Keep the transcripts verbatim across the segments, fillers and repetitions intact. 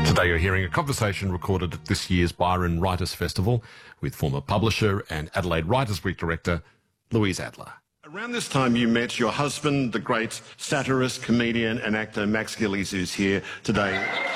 Today you're hearing a conversation recorded at this year's Byron Writers Festival with former publisher and Adelaide Writers' Week director, Louise Adler. Around this time you met your husband, the great satirist, comedian and actor Max Gillies, who's here today.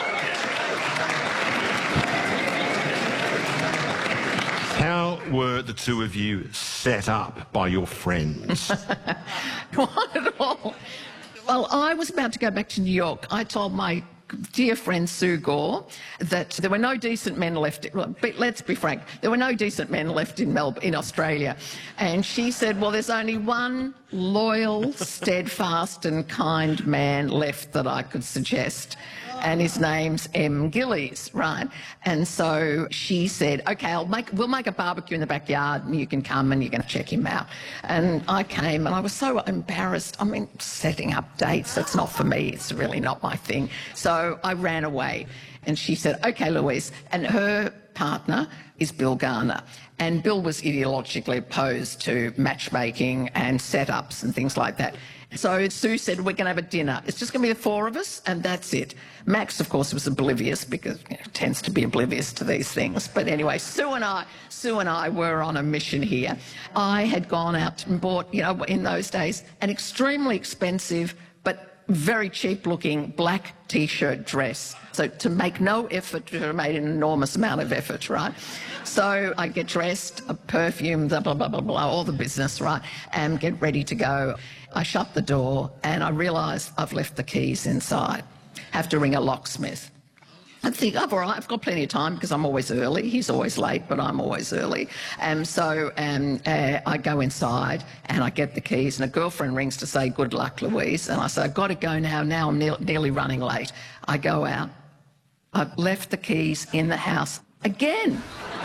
How were the two of you set up by your friends? Not at all. Well, I was about to go back to New York. I told my dear friend Sue Gore that there were no decent men left. But let's be frank, there were no decent men left in Melbourne, in Australia. And she said, well, there's only one loyal, steadfast and kind man left that I could suggest. And his name's M. Gillies, right? And so she said, okay, I'll make, we'll make a barbecue in the backyard and you can come and you can check him out. And I came and I was so embarrassed. I mean, setting up dates, that's not for me. It's really not my thing. So I ran away. And she said, okay, Louise. And her partner is Bill Garner. And Bill was ideologically opposed to matchmaking and setups and things like that. So Sue said, we're going to have a dinner. It's just going to be the four of us, and that's it. Max, of course, was oblivious because you know, tends to be oblivious to these things. But anyway, Sue and I, Sue and I were on a mission here. I had gone out and bought, you know, in those days, an extremely expensive but very cheap-looking black T-shirt dress. So to make no effort, to have made an enormous amount of effort, right? So I get dressed, a perfume, blah, blah, blah, blah, blah, all the business, right, and get ready to go. I shut the door and I realise I've left the keys inside. Have to ring a locksmith. I think, oh, all right, I've got plenty of time because I'm always early. He's always late, but I'm always early. And so um, uh, I go inside and I get the keys and a girlfriend rings to say, good luck, Louise. And I say, I've got to go now. Now I'm ne nearly running late. I go out. I've left the keys in the house again.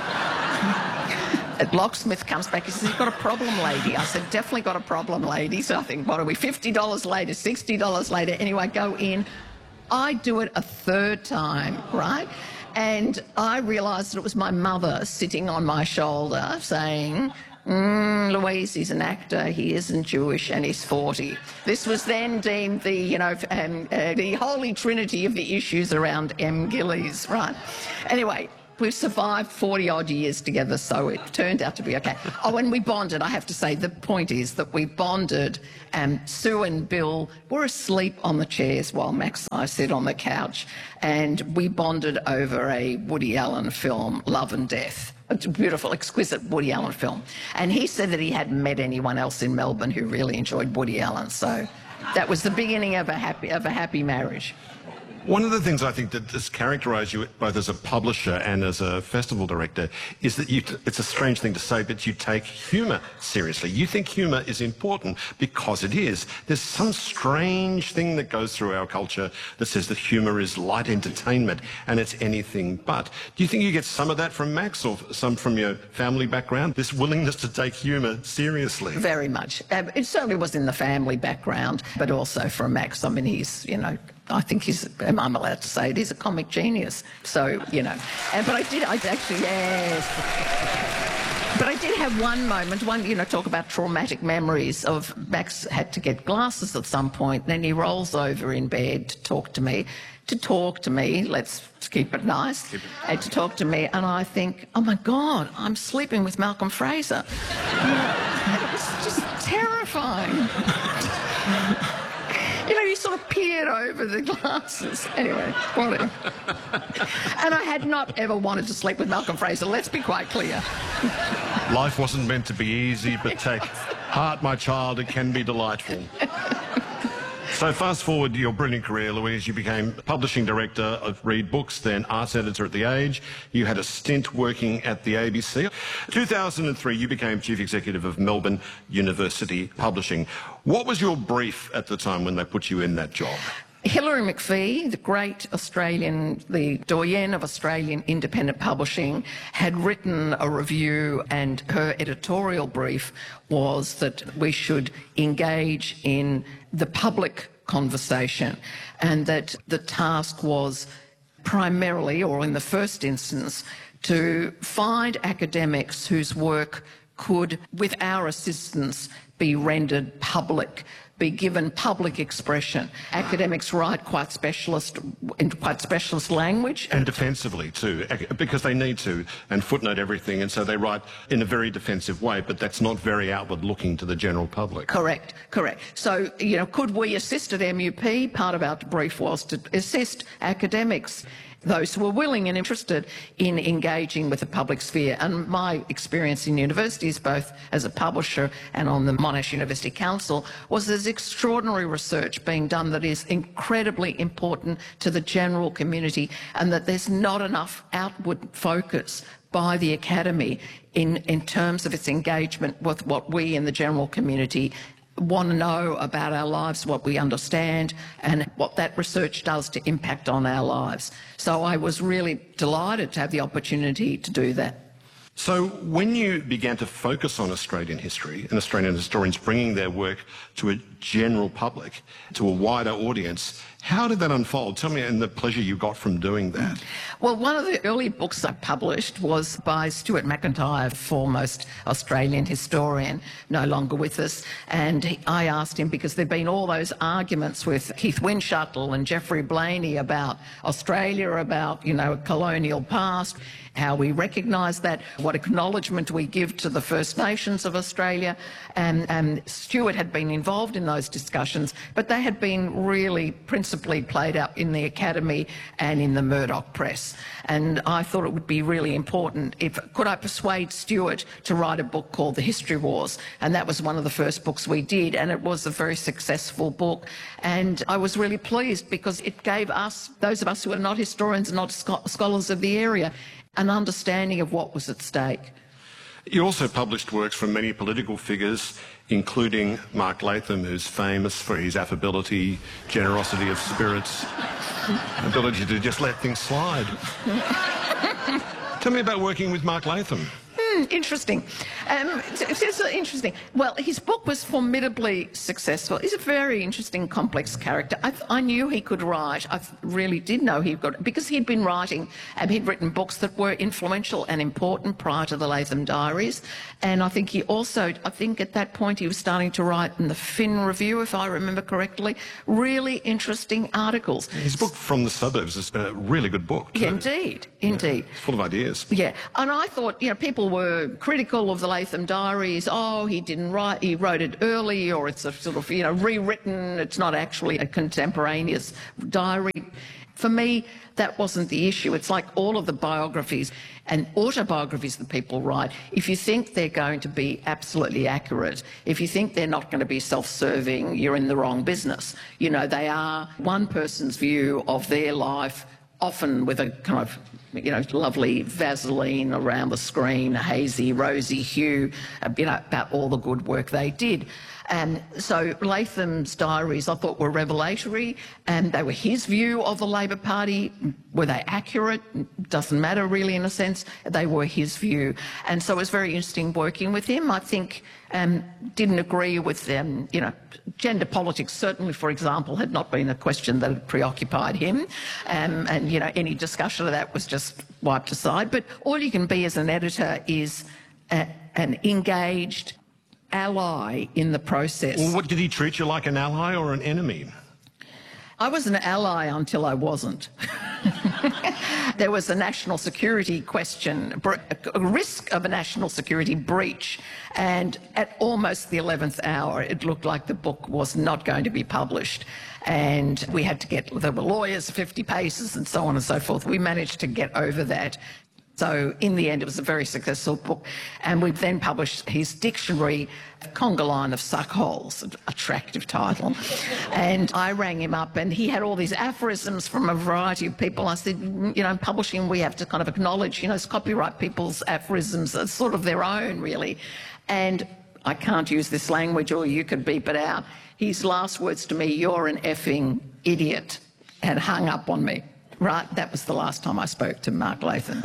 A locksmith comes back, he says, you've got a problem, lady. I said, definitely got a problem, lady. So I think, what are we, fifty dollars later, sixty dollars later? Anyway, go in. I do it a third time, right? And I realised that it was my mother sitting on my shoulder saying, mm, Louise, he's an actor, he isn't Jewish and he's forty. This was then deemed the, you know, um, uh, the holy trinity of the issues around M. Gillies, right? Anyway, we've survived forty odd years together, so it turned out to be okay. Oh, and we bonded, I have to say. The point is that we bonded, and Sue and Bill were asleep on the chairs while Max and I sit on the couch, and we bonded over a Woody Allen film, Love and Death. It's a beautiful, exquisite Woody Allen film. And he said that he hadn't met anyone else in Melbourne who really enjoyed Woody Allen, so that was the beginning of a happy, of a happy marriage. One of the things I think that has characterised you both as a publisher and as a festival director is that you, it's a strange thing to say, but you take humour seriously. You think humour is important because it is. There's some strange thing that goes through our culture that says that humour is light entertainment and it's anything but. Do you think you get some of that from Max or some from your family background, this willingness to take humour seriously? Very much. Uh, it certainly was in the family background, but also from Max. I mean, he's, you know, I think he's, I'm allowed to say it, he's a comic genius. So, you know, and, but I did, I actually, yes. But I did have one moment, one, you know, talk about traumatic memories of Max had to get glasses at some point, and then he rolls over in bed to talk to me, to talk to me, let's keep it nice, keep it. and to talk to me, and I think, oh my God, I'm sleeping with Malcolm Fraser. It was just terrifying. You know, he sort of peered over the glasses. Anyway, whatever. And I had not ever wanted to sleep with Malcolm Fraser, let's be quite clear. Life wasn't meant to be easy, but take heart, my child, it can be delightful. So fast forward to your brilliant career, Louise. You became publishing director of Read Books, then arts editor at The Age. You had a stint working at the A B C. two thousand three, you became chief executive of Melbourne University Publishing. What was your brief at the time when they put you in that job? Hilary McPhee, the great Australian, the doyen of Australian independent publishing, had written a review, and her editorial brief was that we should engage in the public conversation, and that the task was primarily, or in the first instance, to find academics whose work could, with our assistance, be rendered public, be given public expression. Academics write quite specialist, in quite specialist language. And defensively too, because they need to, and footnote everything, and so they write in a very defensive way, but that's not very outward looking to the general public. Correct, correct. So, you know, could we assist at M U P? Part of our brief was to assist academics, those who were willing and interested in engaging with the public sphere. And my experience in universities, both as a publisher and on the Monash University Council, was there's extraordinary research being done that is incredibly important to the general community, and that there's not enough outward focus by the Academy in, in terms of its engagement with what we in the general community want to know about our lives, what we understand, and what that research does to impact on our lives. So I was really delighted to have the opportunity to do that. So when you began to focus on Australian history and Australian historians bringing their work to a general public, to a wider audience, how did that unfold? Tell me, and the pleasure you got from doing that. Well, one of the early books I published was by Stuart McIntyre, foremost Australian historian, no longer with us. And he, I asked him, because there'd been all those arguments with Keith Windschuttle and Geoffrey Blaney about Australia, about, you know, a colonial past, how we recognise that, what acknowledgement we give to the First Nations of Australia. And, and Stuart had been involved in those discussions, but they had been really principally played out in the Academy and in the Murdoch press. And I thought it would be really important if, could I persuade Stuart to write a book called The History Wars? And that was one of the first books we did, and it was a very successful book. And I was really pleased because it gave us, those of us who are not historians and not scho- scholars of the area, an understanding of what was at stake. You also published works from many political figures, including Mark Latham, who's famous for his affability, generosity of spirits, ability to just let things slide. Tell me about working with Mark Latham. Hmm, interesting. Um, it's, it's interesting. Well, his book was formidably successful. He's a very interesting, complex character. I, I knew he could write. I really did know he could, because he'd been writing, and he'd written books that were influential and important prior to the Latham Diaries. And I think he also, I think at that point he was starting to write in the Fin Review, if I remember correctly, really interesting articles. His book From the Suburbs is a really good book, too. Yeah, indeed, indeed. Yeah, full of ideas. Yeah, and I thought, you know, people were critical of the Latham Diaries. Oh, he didn't write, he wrote it early, or it's a sort of, you know, rewritten, it's not actually a contemporaneous diary. For me, that wasn't the issue. It's like all of the biographies and autobiographies that people write. If you think they're going to be absolutely accurate, if you think they're not going to be self-serving, you're in the wrong business. You know, they are one person's view of their life, often with a kind of, you know, lovely Vaseline around the screen, a hazy, rosy hue, you know, about all the good work they did. And so Latham's diaries, I thought, were revelatory, and they were his view of the Labor Party. Were they accurate? Doesn't matter really, in a sense. They were his view. And so it was very interesting working with him. I think um, didn't agree with them, you know, gender politics certainly, for example, had not been a question that had preoccupied him. Um, and, you know, any discussion of that was just wiped aside. But all you can be as an editor is a, an engaged ally in the process. Well, what, did he treat you like an ally or an enemy? I was an ally until I wasn't. There was a national security question, a risk of a national security breach, and at almost the eleventh hour it looked like the book was not going to be published, and we had to get, there were lawyers fifty paces and so on and so forth. We managed to get over that. So in the end, it was a very successful book. And we then published his dictionary, Conga Line of Suckholes, an attractive title. And I rang him up, and he had all these aphorisms from a variety of people. I said, you know, in publishing, we have to kind of acknowledge, you know, copyright people's aphorisms are sort of their own, really. And I can't use this language, or you could beep it out. His last words to me, "You're an effing idiot," and hung up on me. Right, that was the last time I spoke to Mark Latham.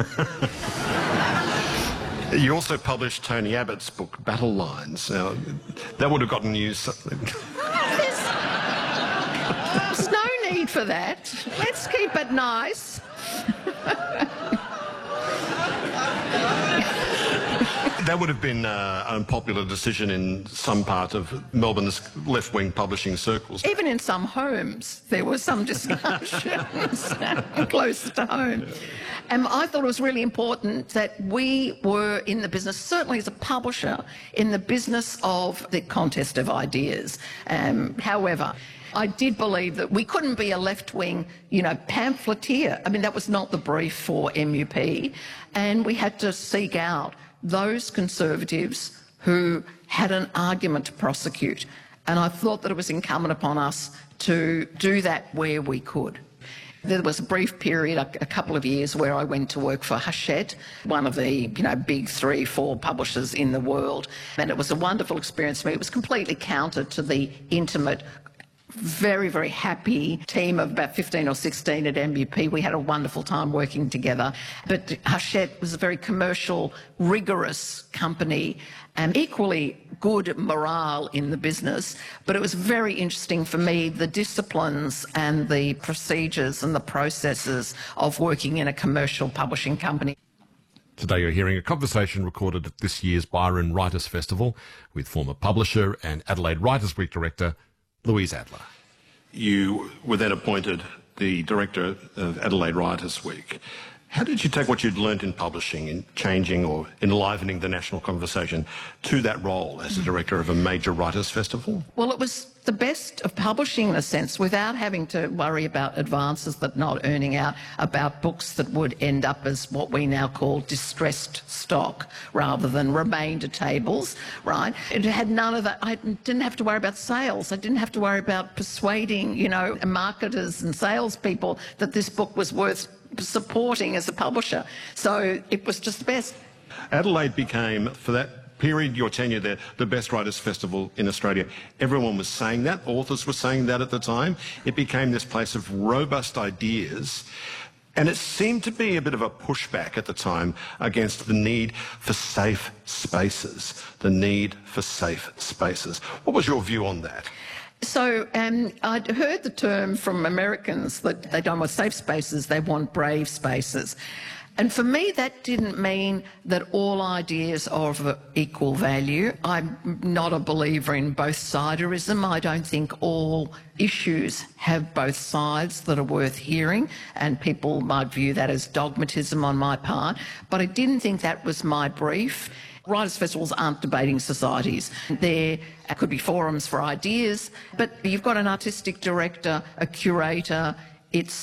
You also published Tony Abbott's book, Battle Lines. Now, that would have gotten you something. There's, there's no need for that. Let's keep it nice. That would have been uh, an unpopular decision in some part of Melbourne's left-wing publishing circles. Even in some homes, there were some discussions close to home. And I thought it was really important that we were in the business, certainly as a publisher, in the business of the contest of ideas. Um, however, I did believe that we couldn't be a left-wing, you know, pamphleteer. I mean, that was not the brief for M U P. And we had to seek out those conservatives who had an argument to prosecute. And I thought that it was incumbent upon us to do that where we could. There was a brief period, a, a couple of years, where I went to work for Hachette, one of the, you know, big three, four publishers in the world. And it was a wonderful experience for me. It was completely counter to the intimate, very, very happy team of about fifteen or sixteen at M U P. We had a wonderful time working together. But Hachette was a very commercial, rigorous company and equally good morale in the business. But it was very interesting for me, the disciplines and the procedures and the processes of working in a commercial publishing company. Today you're hearing a conversation recorded at this year's Byron Writers Festival with former publisher and Adelaide Writers Week director Louise Adler. You were then appointed the director of Adelaide Writers Week. How did you take what you'd learnt in publishing, in changing or enlivening the national conversation, to that role as the director of a major writers' festival? Well, it was the best of publishing in a sense, without having to worry about advances that not earning out, about books that would end up as what we now call distressed stock rather than remainder tables, right? It had none of that. I didn't have to worry about sales. I didn't have to worry about persuading, you know, marketers and salespeople that this book was worth supporting as a publisher. So it was just the best. Adelaide became, for that period, your tenure there, the best writers' festival in Australia. Everyone was saying that. Authors were saying that at the time. It became this place of robust ideas. And it seemed to be a bit of a pushback at the time against the need for safe spaces, the need for safe spaces. What was your view on that? So um, I'd heard the term from Americans that they don't want safe spaces, they want brave spaces. And for me, that didn't mean that all ideas are of equal value. I'm not a believer in both-siderism. I don't think all issues have both sides that are worth hearing, and people might view that as dogmatism on my part. But I didn't think that was my brief. Writers' festivals aren't debating societies. There could be forums for ideas, but you've got an artistic director, a curator. It's